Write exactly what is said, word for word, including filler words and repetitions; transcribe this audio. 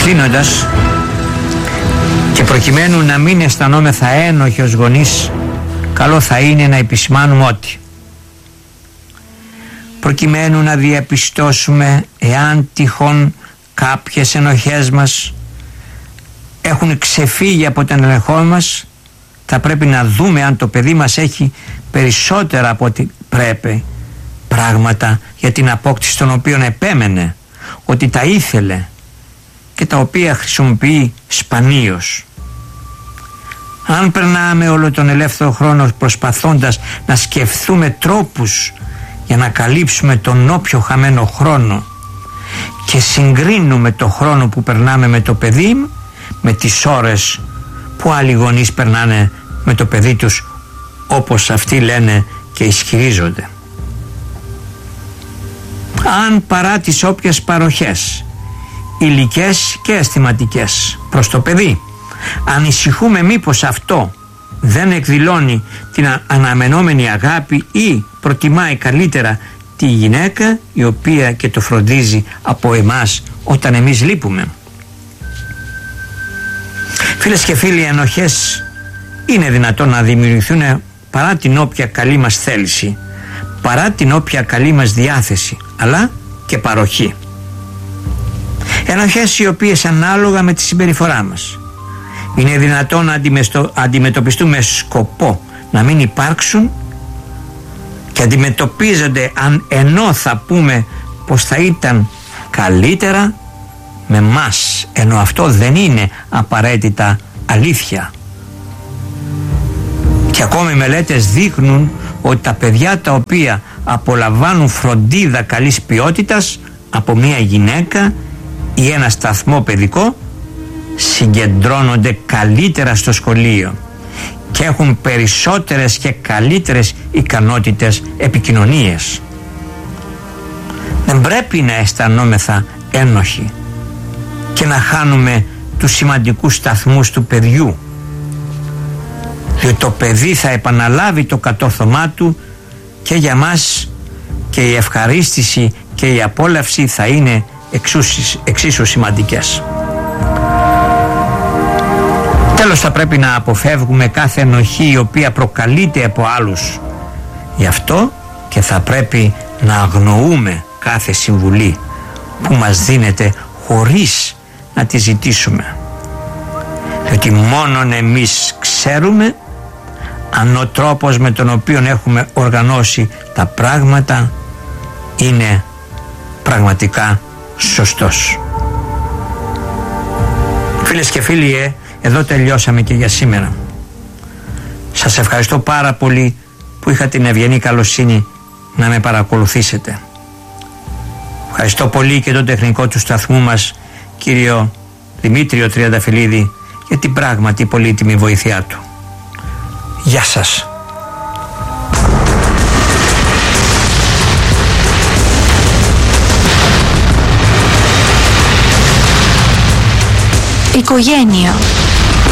Κλείνοντας, και προκειμένου να μην αισθανόμεθα ένοχοι ως γονείς, καλό θα είναι να επισημάνουμε ότι προκειμένου να διαπιστώσουμε εάν τυχόν κάποιες ενοχές μας έχουν ξεφύγει από τον ελεγχό μας, θα πρέπει να δούμε αν το παιδί μας έχει περισσότερα από ό,τι πρέπει πράγματα για την απόκτηση των οποίων επέμενε, ότι τα ήθελε και τα οποία χρησιμοποιεί σπανίως. Αν περνάμε όλο τον ελεύθερο χρόνο προσπαθώντας να σκεφτούμε τρόπους για να καλύψουμε τον όποιο χαμένο χρόνο και συγκρίνουμε το χρόνο που περνάμε με το παιδί με τις ώρες που άλλοι γονείς περνάνε με το παιδί τους, όπως αυτοί λένε και ισχυρίζονται. Αν παρά τις όποιες παροχές υλικές και αισθηματικές προς το παιδί ανησυχούμε μήπως αυτό δεν εκδηλώνει την αναμενόμενη αγάπη ή προτιμάει καλύτερα τη γυναίκα η οποία και το φροντίζει από εμάς όταν εμείς λείπουμε. Φίλες και φίλοι, οι ενοχές είναι δυνατόν να δημιουργηθούν παρά την όποια καλή μας θέληση, παρά την όποια καλή μας διάθεση, αλλά και παροχή. Ενοχές οι οποίες ανάλογα με τη συμπεριφορά μας είναι δυνατόν να αντιμετωπιστούν με σκοπό να μην υπάρξουν και αντιμετωπίζονται αν ενώ θα πούμε πως θα ήταν καλύτερα με μας, ενώ αυτό δεν είναι απαραίτητα αλήθεια. Και ακόμη μελέτες δείχνουν ότι τα παιδιά τα οποία απολαμβάνουν φροντίδα καλής ποιότητας από μια γυναίκα ή ένα σταθμό παιδικό συγκεντρώνονται καλύτερα στο σχολείο και έχουν περισσότερες και καλύτερες ικανότητες επικοινωνίας. Δεν πρέπει να αισθανόμεθα ένοχοι και να χάνουμε τους σημαντικούς σταθμούς του παιδιού, διότι το παιδί θα επαναλάβει το κατόρθωμά του και για μας και η ευχαρίστηση και η απόλαυση θα είναι εξίσου, εξίσου σημαντικές. Τέλος, θα πρέπει να αποφεύγουμε κάθε ενοχή η οποία προκαλείται από άλλους. Γι' αυτό και θα πρέπει να αγνοούμε κάθε συμβουλή που μας δίνεται χωρίς να τη ζητήσουμε, διότι μόνον εμείς ξέρουμε αν ο τρόπος με τον οποίο έχουμε οργανώσει τα πράγματα είναι πραγματικά σωστός. Φίλες και φίλοι, ε, εδώ τελειώσαμε και για σήμερα. Σας ευχαριστώ πάρα πολύ που είχα την ευγενή καλοσύνη να με παρακολουθήσετε. Ευχαριστώ πολύ και τον τεχνικό του σταθμού μας, κύριο Δημήτριο Τριανταφυλλίδη, για την πράγματι πολύτιμη βοήθειά του. Γεια σας. Οικογένεια.